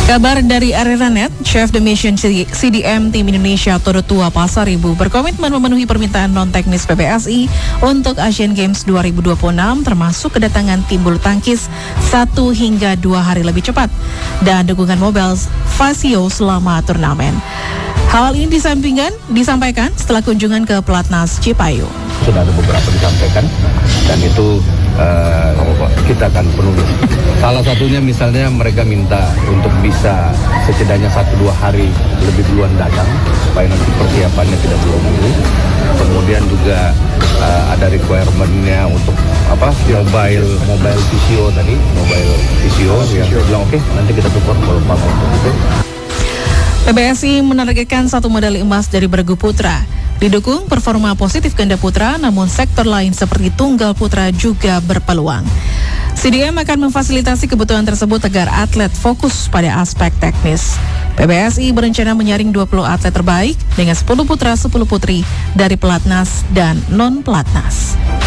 Kabar dari Areranet, Chef the Mission CDM Tim Indonesia Todo Tua Pasaribu berkomitmen memenuhi permintaan non-teknis PBSI untuk Asian Games 2026 termasuk kedatangan tim bulu tangkis 1 hingga 2 hari lebih cepat dan dukungan mobil Fasio selama turnamen. Hal ini disampaikan setelah kunjungan ke Pelatnas Cipayung. Sudah ada beberapa disampaikan dan itu kita akan penuhi. Salah satunya misalnya mereka minta untuk bisa setidaknya 1-2 hari lebih duluan datang supaya nanti persiapannya tidak buru-buru. Kemudian juga ada requirement-nya untuk mobile visio tadi, mobile visio yang bilang oke, nanti kita support kalau mau untuk itu. PBSI menargetkan 1 medali emas dari bergu putra. Didukung performa positif ganda putra, namun sektor lain seperti tunggal putra juga berpeluang. CDM akan memfasilitasi kebutuhan tersebut agar atlet fokus pada aspek teknis. PBSI berencana menyaring 20 atlet terbaik dengan 10 putra 10 putri dari pelatnas dan non-pelatnas.